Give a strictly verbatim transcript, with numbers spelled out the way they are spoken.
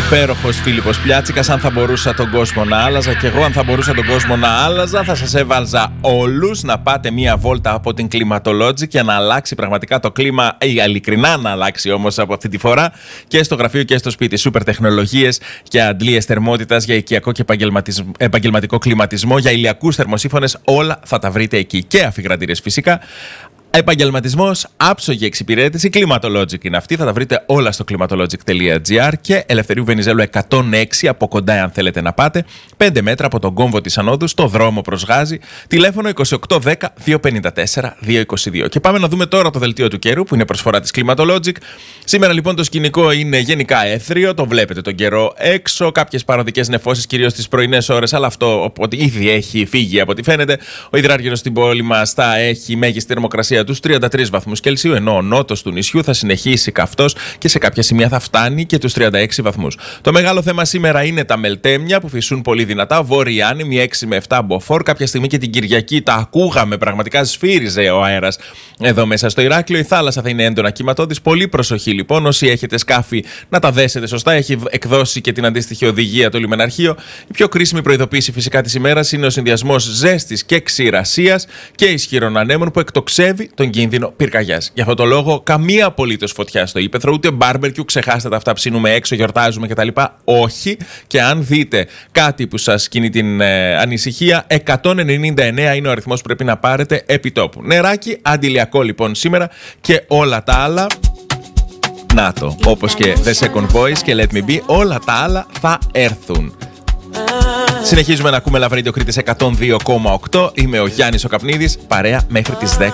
υπέροχος Φίλιππος Πλιάτσικας. Αν θα μπορούσα τον κόσμο να άλλαζα, και εγώ αν θα μπορούσα τον κόσμο να άλλαζα, θα σας έβαλζα όλους να πάτε μία βόλτα από την Climatologic για να αλλάξει πραγματικά το κλίμα, ή ειλικρινά να αλλάξει όμως από αυτή τη φορά, και στο γραφείο και στο σπίτι. Σούπερ τεχνολογίες για αντλίες θερμότητας, για οικιακό και επαγγελματικό κλιματισμό, για ηλιακούς θερμοσύφωνες, όλα θα τα βρείτε εκεί. Και αφιγραντήρες φυσικά. Επαγγελματισμός, άψογη εξυπηρέτηση, Climatologic είναι αυτή. Θα τα βρείτε όλα στο climatologic τελεία gr και Ελευθερίου Βενιζέλου εκατόν έξι, από κοντά αν θέλετε να πάτε. πέντε μέτρα από τον κόμβο της Ανόδου, στο δρόμο προς Γάζη. Τηλέφωνο είκοσι οκτώ δέκα διακόσια πενήντα τέσσερα διακόσια είκοσι δύο. Και πάμε να δούμε τώρα το δελτίο του καιρού, που είναι προσφορά της Climatologic. Σήμερα λοιπόν το σκηνικό είναι γενικά έθριο, το βλέπετε τον καιρό έξω. Κάποιες παροδικές νεφώσεις κυρίως στις πρωινές ώρες, αλλά αυτό οπότε ήδη έχει φύγει από ό,τι φαίνεται. Ο υδράργυρος στην πόλη μας θα έχει μέγιστη θερμοκρασία τους τριάντα τρεις βαθμούς Κελσίου, ενώ ο νότος του νησιού θα συνεχίσει καυτός και σε κάποια σημεία θα φτάνει και τους τριάντα έξι βαθμούς. Το μεγάλο θέμα σήμερα είναι τα μελτέμια που φυσούν πολύ δυνατά. Βόρειοι άνεμοι έξι με επτά μποφόρ. Κάποια στιγμή και την Κυριακή τα ακούγαμε, πραγματικά σφύριζε ο αέρας εδώ μέσα στο Ηράκλειο. Η θάλασσα θα είναι έντονα κυματώδης. Πολύ προσοχή λοιπόν, όσοι έχετε σκάφη να τα δέσετε σωστά. Έχει εκδώσει και την αντίστοιχη οδηγία το λιμεναρχείο. Η πιο κρίσιμη προειδοποίηση φυσικά της ημέρας είναι ο συνδυασμός ζέστης και ξηρασίας και ισχυρών ανέμων που εκτοξεύει τον κίνδυνο πυρκαγιάς. Γι' αυτό το λόγο, καμία απολύτως φωτιά στο ύπαιθρο, ούτε μπάρμπερκιου, ξεχάστε τα, αυτά ψήνουμε έξω, γιορτάζουμε κτλ. Όχι. Και αν δείτε κάτι που σας κινεί την ε, ανησυχία, εκατόν ενενήντα εννέα είναι ο αριθμός που πρέπει να πάρετε επί τόπου. Νεράκι, αντιλιακό λοιπόν σήμερα, και όλα τα άλλα. Να το, όπως και The Second Voice και Let Me Be, όλα τα άλλα θα έρθουν. Συνεχίζουμε να ακούμε Love Radio Κρήτης εκατόν δύο κόμμα οκτώ. Είμαι ο Γιάννης ο Καπνίδης, παρέα μέχρι τις δέκα.